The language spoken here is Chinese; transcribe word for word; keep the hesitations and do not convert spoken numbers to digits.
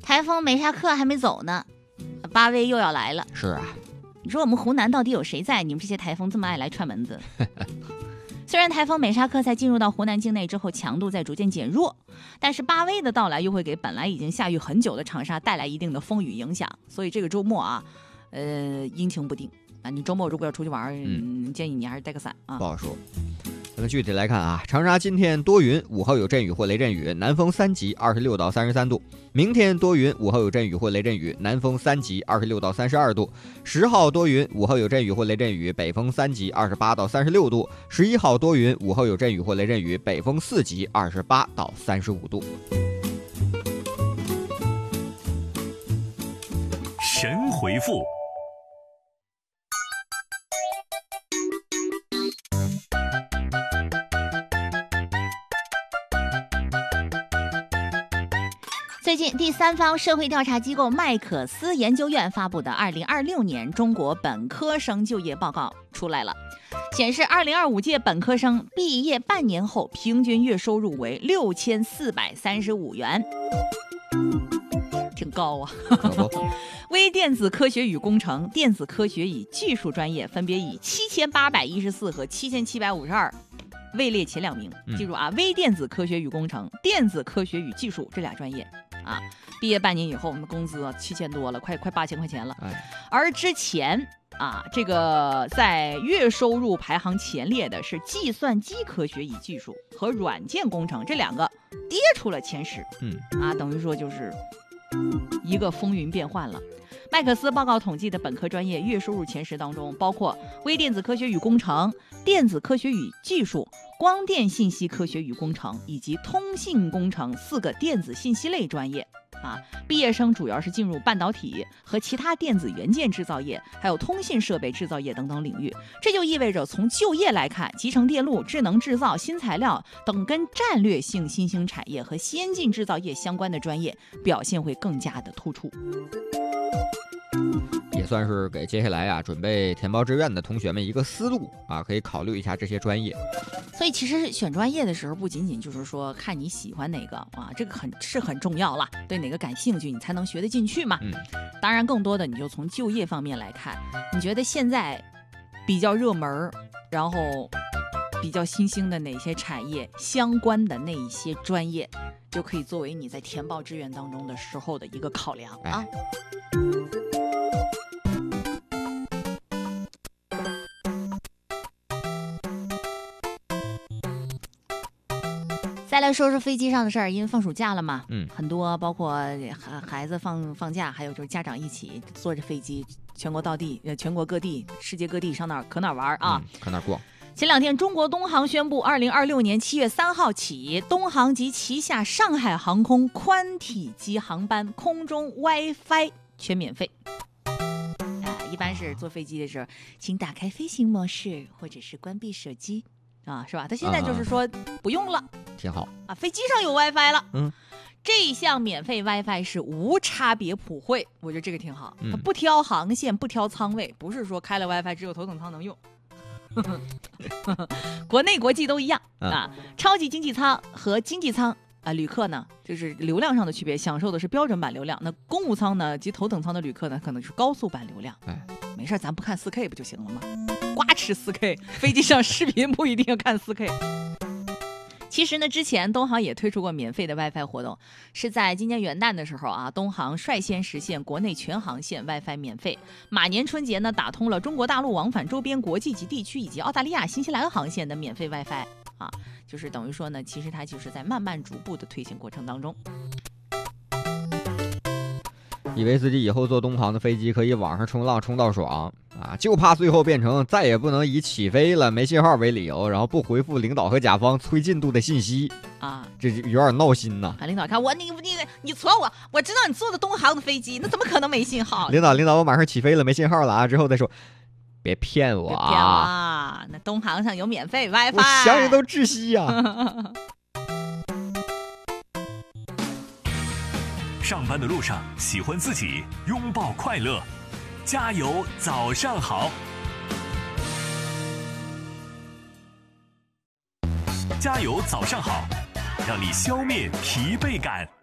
台风美沙克还没走呢，巴威又要来了。 是啊， 你说我们湖南到底有谁在？你们这些台风这么爱来串门子？虽然台风美沙克在进入到湖南境内之后强度在逐渐减弱，但是巴威的到来又会给本来已经下雨很久的长沙带来一定的风雨影响，所以这个周末啊，呃，阴晴不定啊。你周末如果要出去玩，嗯，建议你还是带个伞啊。 不好说。咱们具体来看啊，长沙今天多云，午后有阵雨或雷阵雨，南风三级，二十六到三十三度。明天多云，午后有阵雨或雷阵雨，南风三级，二十六到三十二度。十号多云，午后有阵雨或雷阵雨，北风三级，二十八到三十六度。十一号多云，午后有阵雨或雷阵雨，北风四级，二十八到三十五度。 神回复。 最近，第三方社会调查机构麦可思研究院发布的二零二六年中国本科生就业报告出来了，显示二零二五届本科生毕业半年后平均月收入为六千四百三十五元，挺高啊。微电子科学与工程、电子科学与技术专业分别以七千八百一十四和七千七百五十二位列前两名。记住啊，微电子科学与工程、电子科学与技术这俩专业啊，毕业半年以后，我们的工资七千多了，快快八千块钱了。而之前啊，这个在月收入排行前列的是计算机科学与技术和软件工程，这两个跌出了前十。嗯啊，等于说就是一个风云变幻了。麦可思报告统计的本科专业月收入前十当中，包括微电子科学与工程、电子科学与技术、光电信息科学与工程以及通信工程四个电子信息类专业。啊，毕业生主要是进入半导体和其他电子元件制造业，还有通信设备制造业等等领域。这就意味着从就业来看，集成电路、智能制造、新材料等跟战略性新兴产业和先进制造业相关的专业表现会更加的突出。 也算是给接下来啊准备填报志愿的同学们一个思路啊，可以考虑一下这些专业。 所以其实选专业的时候，不仅仅就是说看你喜欢哪个啊，这个很是很重要啦，对哪个感兴趣，你才能学得进去嘛。嗯，当然更多的你就从就业方面来看，你觉得现在比较热门，然后比较新兴的哪些产业相关的那一些专业，就可以作为你在填报志愿当中的时候的一个考量啊。再来说说飞机上的事儿，因为放暑假了嘛，嗯，很多包括孩孩子放放假，还有就是家长一起坐着飞机，全国到地，呃，全国各地、世界各地上哪儿可哪儿玩啊， 嗯、可哪儿逛。 前两天，中国东航宣布，二零二六年七月三号起，东航及旗下上海航空宽体机航班空中 WiFi 全免费。啊，一般是坐飞机的时候，请打开飞行模式，或者是关闭手机。啊，是吧？他现在就是说不用了， 挺好啊。飞机上有 WiFi 了， 嗯， 这项免费 WiFi 是无差别普惠，我觉得这个挺好。它不挑航线，不挑舱位，不是说开了 WiFi 只有头等舱能用，国内国际都一样啊。超级经济舱和经济舱啊，旅客呢就是流量上的区别，享受的是标准版流量。那公务舱呢及头等舱的旅客呢，可能是高速版流量。哎，没事，咱不看 四 K 不就行了吗？瓜吃 四 K， 飞机上视频不一定要看 四 K。 其实呢，之前东航也推出过免费的 WiFi 活动，是在今年元旦的时候啊，东航率先实现国内全航线 WiFi 免费。马年春节呢，打通了中国大陆往返周边国际级地区以及澳大利亚、新西兰航线的免费 WiFi 啊，就是等于说呢，其实它就是在慢慢逐步的推行过程当中。 以为自己以后坐东航的飞机可以网上冲浪冲到爽啊，就怕最后变成再也不能以起飞了没信号为理由，然后不回复领导和甲方催进度的信息啊，这有点闹心呐。 啊，领导看我你你你错我，我知道你坐的东航的飞机，那怎么可能没信号？ 领导领导，我马上起飞了，没信号了啊！之后再说，别骗我啊！ 别骗我啊！那东航上有免费 WiFi， 我想想都窒息呀、啊。 上班的路上，喜欢自己，拥抱快乐，加油，早上好！加油，早上好，让你消灭疲惫感。